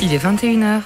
Il est 21h.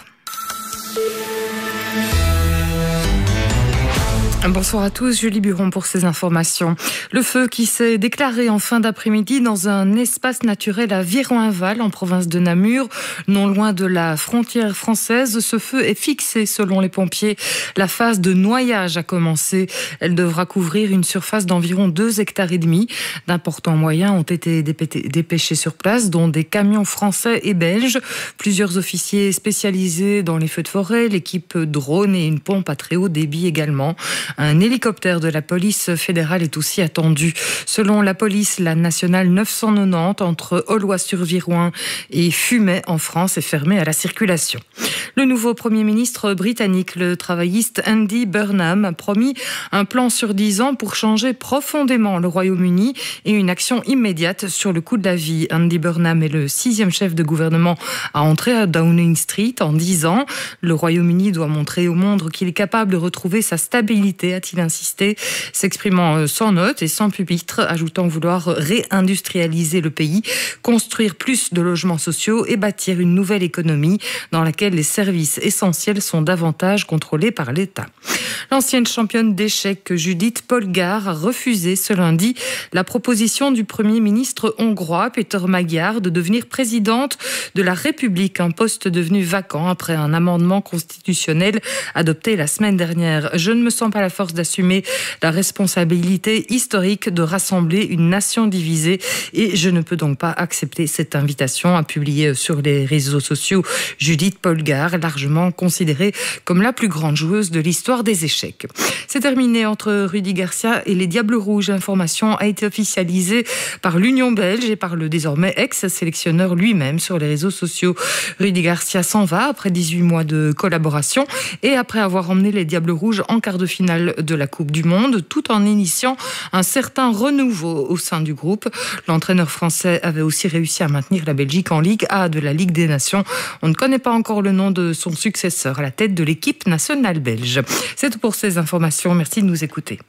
Bonsoir à tous, Julie Buron pour ces informations. Le feu qui s'est déclaré en fin d'après-midi dans un espace naturel à Viroinval, en province de Namur, non loin de la frontière française. Ce feu est fixé selon les pompiers. La phase de noyage a commencé. Elle devra couvrir une surface d'environ 2,5 hectares. D'importants moyens ont été dépêchés sur place, dont des camions français et belges. Plusieurs officiers spécialisés dans les feux de forêt, l'équipe drone et une pompe à très haut débit également. Un hélicoptère de la police fédérale est aussi attendu. Selon la police, la nationale 990 entre Aulnois-sur-Viroin et Fumay en France est fermée à la circulation. Le nouveau Premier ministre britannique, le travailliste Andy Burnham, a promis un plan sur 10 ans pour changer profondément le Royaume-Uni et une action immédiate sur le coût de la vie. Andy Burnham est le 6e chef de gouvernement à entrer à Downing Street en 10 ans. Le Royaume-Uni doit montrer au monde qu'il est capable de retrouver sa stabilité, a-t-il insisté, s'exprimant sans note et sans pupitre, ajoutant vouloir réindustrialiser le pays, construire plus de logements sociaux et bâtir une nouvelle économie dans laquelle les services essentiels sont davantage contrôlés par l'État. L'ancienne championne d'échecs Judith Polgár a refusé ce lundi la proposition du Premier ministre hongrois Péter Magyar de devenir présidente de la République, un poste devenu vacant après un amendement constitutionnel adopté la semaine dernière. Je ne me sens pas la force d'assumer la responsabilité historique de rassembler une nation divisée et je ne peux donc pas accepter cette invitation, a publié sur les réseaux sociaux Judith Polgár, largement considérée comme la plus grande joueuse de l'histoire des échecs. C'est terminé entre Rudy Garcia et les Diables Rouges. L'information a été officialisée par l'Union belge et par le désormais ex-sélectionneur lui-même sur les réseaux sociaux. Rudy Garcia s'en va après 18 mois de collaboration et après avoir emmené les Diables Rouges en quart de finale de la Coupe du Monde, tout en initiant un certain renouveau au sein du groupe. L'entraîneur français avait aussi réussi à maintenir la Belgique en Ligue A de la Ligue des Nations. On ne connaît pas encore le nom de son successeur à la tête de l'équipe nationale belge. C'est tout pour ces informations. Merci de nous écouter.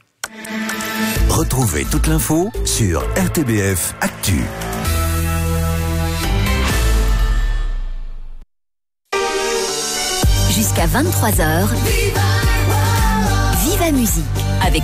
Retrouvez toute l'info sur RTBF Actu. Jusqu'à 23h, Viva Musique.